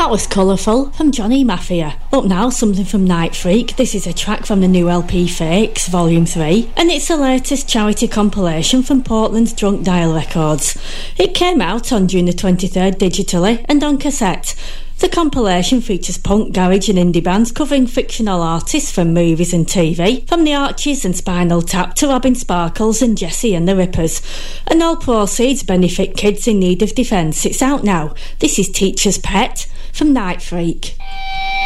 That was Colourful from Johnny Mafia. Up now, something from Night Freak. This is a track from the new LP Fakes, Volume 3, and it's the latest charity compilation from Portland's Drunk Dial Records. It came out on June the 23rd digitally and on cassette. The compilation features punk, garage and indie bands covering fictional artists from movies and TV, from the Archies and Spinal Tap to Robin Sparkles and Jessie and the Rippers. And all proceeds benefit kids in need of defence. It's out now. This is Teacher's Pet from Night Freak.